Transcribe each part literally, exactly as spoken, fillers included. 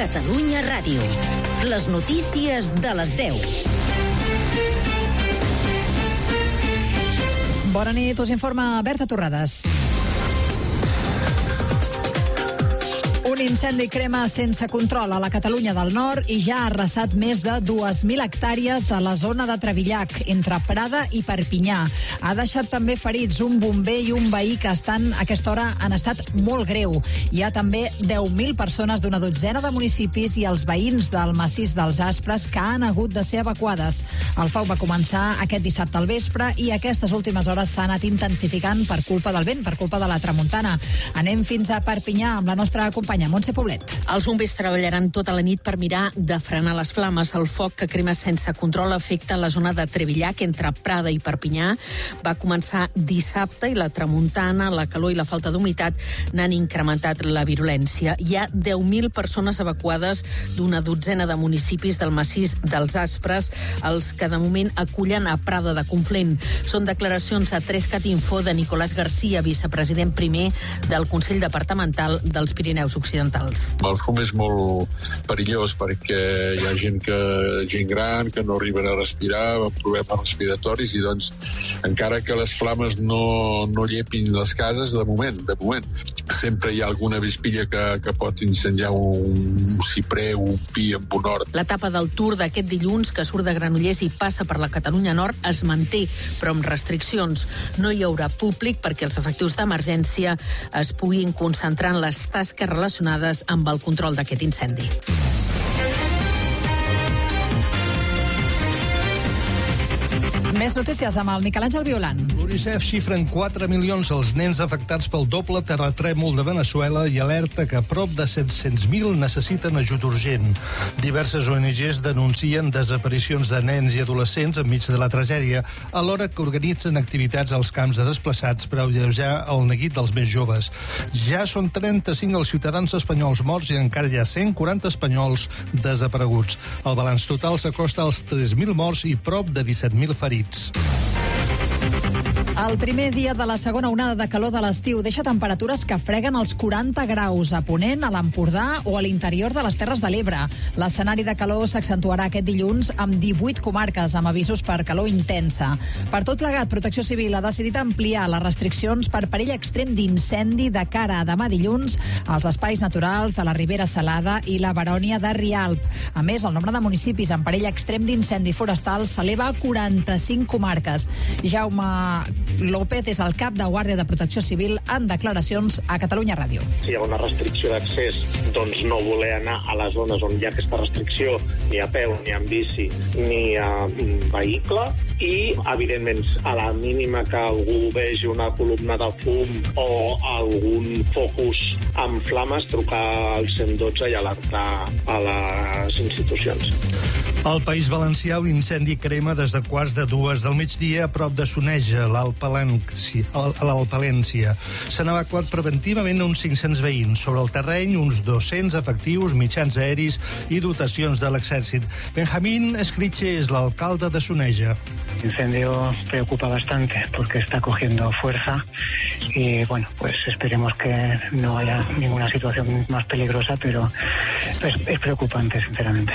Catalunya Ràdio. Les notícies de les deu. Bona nit, us informa Berta Torrades. Un incendi crema sense control a la Catalunya del Nord i ja ha arrasat més de dues mil hectàrees a la zona de Trevillac, entre Prada i Perpinyà. Ha deixat també ferits un bomber i un veí que estan, a aquesta hora han estat molt greu. Hi ha també deu mil persones d'una dotzena de municipis i els veïns del massís dels Aspres que han hagut de ser evacuades. El foc va començar aquest dissabte al vespre i aquestes últimes hores s'ha anat intensificant per culpa del vent, per culpa de la tramuntana. Anem fins a Perpinyà amb la nostra companya Montse Poblet. Els bombers treballaran tota la nit per mirar de frenar les flames. El foc que crema sense control afecta la zona de Trevillac entre Prada i Perpinyà. Va començar dissabte i la tramuntana, la calor i la falta d'humitat n'han incrementat la virulència. Hi ha deu mil persones evacuades d'una dotzena de municipis del massís dels Aspres, els que de moment acullen a Prada de Conflent. Són declaracions a Trescat Info de Nicolás García, vicepresident primer del Consell Departamental dels Pirineus Occidentals. El fum és molt perillós perquè hi ha gent que gent gran que no arriben a respirar, amb problemes respiratoris, i doncs encara que les flames no, no llepin les cases, de moment, de moment. Sempre hi ha alguna vispilla que, que pot incendiar un ciprer o un pi amb un hort. L'etapa del Tour d'aquest dilluns, que surt de Granollers i passa per la Catalunya Nord, es manté, però amb restriccions. No hi haurà públic perquè els efectius d'emergència es puguin concentrar en les tasques relacionades amb el control d'aquest incendi. Més notícies amb el Miquel Àngel Violant. L'UNICEF xifra en quatre milions els nens afectats pel doble terratrèmol de Veneçuela i alerta que prop de set-cents mil necessiten ajut urgent. Diverses O N Ges denuncien desaparicions de nens i adolescents enmig de la tragèdia, alhora que organitzen activitats als camps de desplaçats per alleujar el neguit dels més joves. Ja són trenta-cinc els ciutadans espanyols morts i encara hi ha cent quaranta espanyols desapareguts. El balanç total s'acosta als tres mil morts i prop de disset mil ferits. El primer dia de la segona onada de calor de l'estiu deixa temperatures que freguen els quaranta graus a Ponent, a l'Empordà o a l'interior de les Terres de l'Ebre. L'escenari de calor s'accentuarà aquest dilluns amb divuit comarques amb avisos per calor intensa. Per tot plegat, Protecció Civil ha decidit ampliar les restriccions per perill extrem d'incendi de cara a demà dilluns als espais naturals de la Ribera Salada i la Barònia de Rialp. A més, el nombre de municipis en perill extrem d'incendi forestal s'eleva a quaranta-cinc comarques. Jaume López és el cap de Guàrdia de Protecció Civil en declaracions a Catalunya Ràdio. Si hi ha una restricció d'accés, doncs no voler anar a les zones on hi ha aquesta restricció, ni a peu, ni en bici, ni a vehicle, i, evidentment, a la mínima que algú vegi una columna de fum o algun focus amb flames, trucar al cent dotze i alertar a les institucions. Al País Valencià, un incendi crema des de quarts de dues del migdia a prop de Soneja, a l'Alpalència. S'han evacuat preventivament uns cinc-cents veïns. Sobre el terreny, uns dos-cents efectius, mitjans aeris i dotacions de l'exèrcit. Benjamín Escriche és l'alcalde de Soneja. El incendio preocupa bastante porque está cogiendo fuerza y, bueno, pues esperemos que no haya ninguna situación más peligrosa, pero es, es preocupante, sinceramente.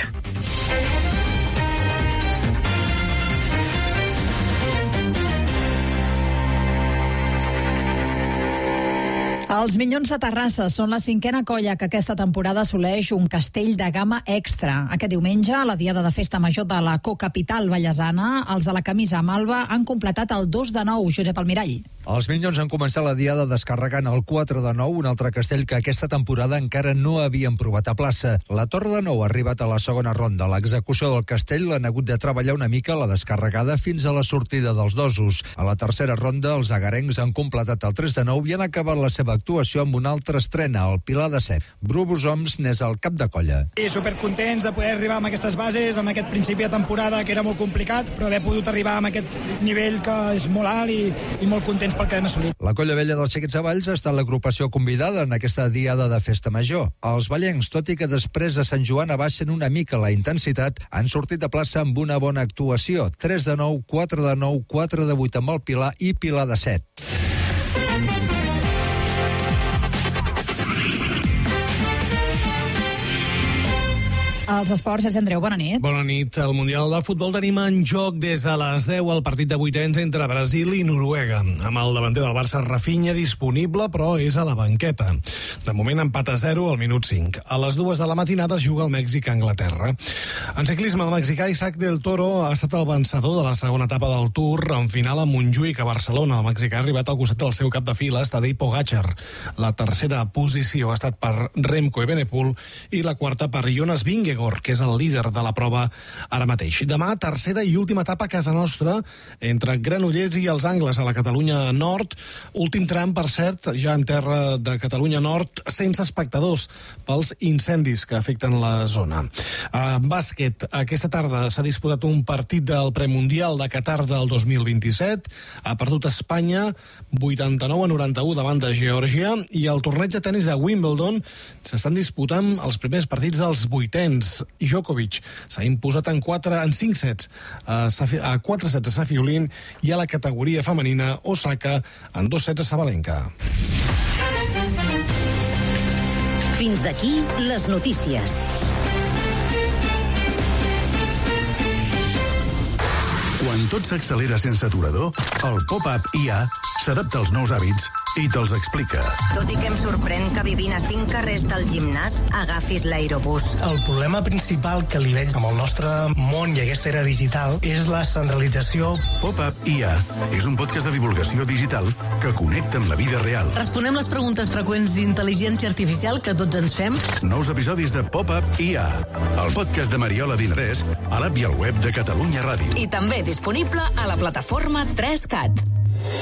Els Minyons de Terrassa són la cinquena colla que aquesta temporada assoleix un castell de gamma extra. Aquest diumenge, a la diada de festa major de la cocapital vallesana, els de la camisa malva han completat el dos de nou, Josep Almirall. Els Minyons han començat la diada descarregant el quatre de nou, un altre castell que aquesta temporada encara no havien provat a plaça. La Torre de Nou ha arribat a la segona ronda. L'execució del castell l'han hagut de treballar una mica la descarregada fins a la sortida dels dosos. A la tercera ronda, els agarencs han completat el tres de nou i han acabat la seva actuació amb una altra estrena, el Pilar de Set. Bru Busoms n'és el cap de colla. I supercontents de poder arribar amb aquestes bases, amb aquest principi de temporada que era molt complicat, però haver pogut arribar amb aquest nivell que és molt alt i, i molt contents pel que hem assolit. La colla vella dels Xiquets de Valls ha estat l'agrupació convidada en aquesta diada de festa major. Els ballencs, tot i que després a Sant Joan abaixen una mica la intensitat, han sortit de plaça amb una bona actuació. tres de nou, quatre de nou, quatre de vuit amb el Pilar i Pilar de Set. Els esports, Sergi Andreu, bona nit. Bona nit. El Mundial de Futbol tenim en joc des de les deu el partit de vuitens entre Brasil i Noruega, amb el davanter del Barça, Rafinha, disponible, però és a la banqueta. De moment, empat a zero al minut cinc. A les dues de la matinada es juga el Mèxic a Anglaterra. En ciclisme, el mexicà Isaac del Toro ha estat el vencedor de la segona etapa del Tour, en final a Montjuïc, a Barcelona. El mexicà ha arribat al costat del seu cap de files, Tadej Pogačar. La tercera posició ha estat per Remco Evenepoel i la quarta per Jonas Vingegaard, que és el líder de la prova ara mateix. Demà, tercera i última etapa a casa nostra, entre Granollers i els Angles, a la Catalunya Nord. Últim tram, per cert, ja en terra de Catalunya Nord, sense espectadors pels incendis que afecten la zona. En bàsquet, aquesta tarda s'ha disputat un partit del premundial de Qatar del dos mil vint-i-set. Ha perdut Espanya vuitanta-nou a noranta-u davant de Geòrgia, i el torneig de tenis de Wimbledon s'estan disputant els primers partits dels vuitens. Djokovic s'ha imposat en quatre en cinc sets a, Safi, a quatre sets a Safiolin, i a la categoria femenina Osaka en dos sets a Sabalenka. Fins aquí les notícies. Quan tot s'accelera sense aturador, el Pop-Up I A s'adapta als nous hàbits i te'ls explica. Tot i que em sorprèn que vivint a cinc carrers del gimnàs agafis l'aerobús. El problema principal que li veig amb el nostre món i aquesta era digital és la centralització. Pop-Up I A és un podcast de divulgació digital que connecta amb la vida real. Responem les preguntes freqüents d'intel·ligència artificial que tots ens fem. Nous episodis de Pop-Up I A, el podcast de Mariola Dinarès, a l'app i al web de Catalunya Ràdio. I també disponible a la plataforma tres cat.